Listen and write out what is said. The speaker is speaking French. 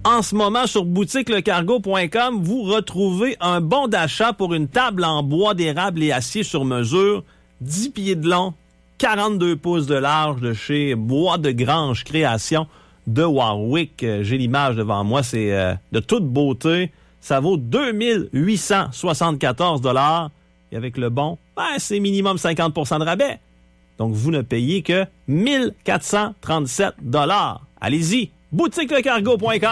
En ce moment, sur boutiquelecargo.com, vous retrouvez un bon d'achat pour une table en bois d'érable et acier sur mesure, 10 pieds de long, 42 pouces de large de chez Bois de Grange Création de Warwick. J'ai l'image devant moi, c'est de toute beauté. Ça vaut 2874 $. Et avec le bon, c'est minimum 50% de rabais. Donc, vous ne payez que 1437 $. Allez-y, boutiquelecargo.com.